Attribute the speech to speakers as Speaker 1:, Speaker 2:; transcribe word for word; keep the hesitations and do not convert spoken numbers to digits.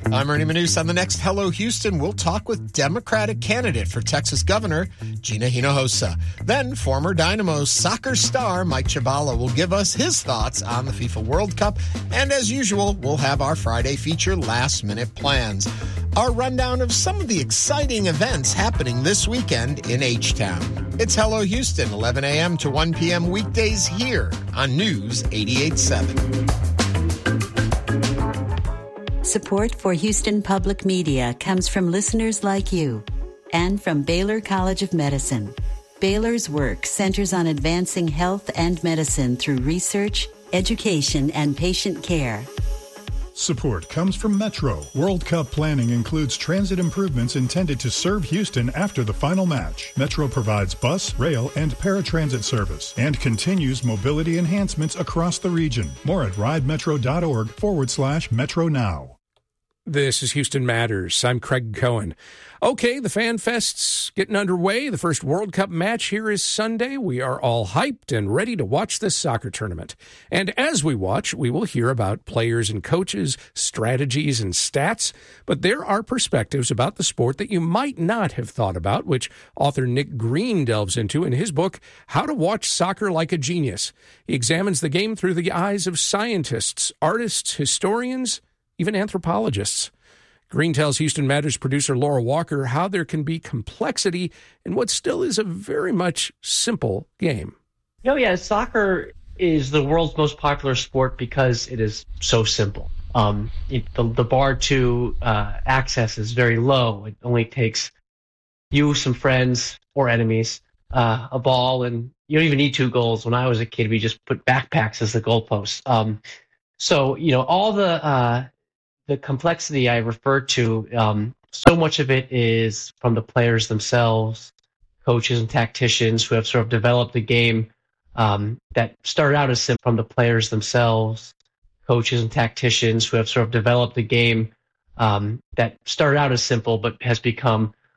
Speaker 1: I'm Ernie Manous. On the next Hello Houston, we'll talk with Democratic candidate for Texas Governor Gina Hinojosa. Then former Dynamo soccer star Mike Chabala will give us his thoughts on the FIFA World Cup. And as usual, we'll have our Friday feature last-minute plans. Our rundown of some of the exciting events happening this weekend in H-Town. It's Hello Houston, eleven a.m. to one p.m. weekdays here on News eighty-eight point seven.
Speaker 2: Support for Houston Public Media comes from listeners like you and from Baylor College of Medicine. Baylor's work centers on advancing health and medicine through research, education, and patient care.
Speaker 3: Support comes from Metro. World Cup planning includes transit improvements intended to serve Houston after the final match. Metro provides bus, rail, and paratransit service and continues mobility enhancements across the region. More at ridemetro.org forward slash Metro Now.
Speaker 4: This is Houston Matters. I'm Craig Cohen. Okay, the Fan Fest's getting underway. The first World Cup match here is Sunday. We are all hyped and ready to watch this soccer tournament. And as we watch, we will hear about players and coaches, strategies and stats. But there are perspectives about the sport that you might not have thought about, which author Nick Green delves into in his book, How to Watch Soccer Like a Genius. He examines the game through the eyes of scientists, artists, historians, even anthropologists. Green tells Houston Matters producer Laura Walker how there can be complexity in what still is a very much simple game.
Speaker 5: Oh, yeah, soccer is the world's most popular sport because it is so simple. Um, it, the, the bar to uh, access is very low. It only takes you, some friends or enemies, uh, a ball, and you don't even need two goals. When I was a kid, we just put backpacks as the goalposts. Um, so, you know, all the... Uh, The complexity I referred to, um, so much of it is from the players themselves, coaches and tacticians who have sort of developed the game um, that started out as simple. From the players themselves, coaches and tacticians who have sort of developed the game um, that started out as simple but has become